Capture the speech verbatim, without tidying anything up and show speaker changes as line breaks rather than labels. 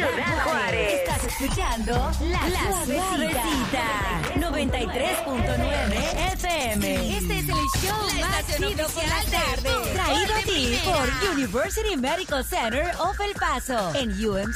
Ciudad Juárez.
Estás escuchando La, la Suavecita, noventa y tres punto nueve F M. Este es el show
La
más
estación
chido por la
oficial de
tarde.
tu
Traído a
Orden
ti
Primera.
por University Medical Center of El Paso en U M